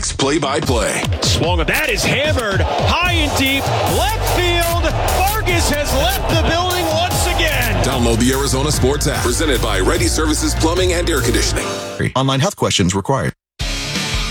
Sox play-by-play. Swung. That is hammered high and deep. Left field. Vargas has left the building once again. Download the Arizona Sports app. Presented by Ready Services Plumbing and Air Conditioning. Online health questions required.